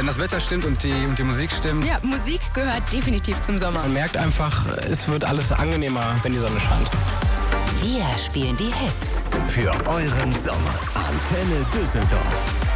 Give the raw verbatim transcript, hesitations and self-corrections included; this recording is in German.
Wenn das Wetter stimmt und die, und die Musik stimmt. Ja, Musik gehört definitiv zum Sommer. Man merkt einfach, es wird alles angenehmer, wenn die Sonne scheint. Wir spielen die Hits. Für euren Sommer. Antenne Düsseldorf.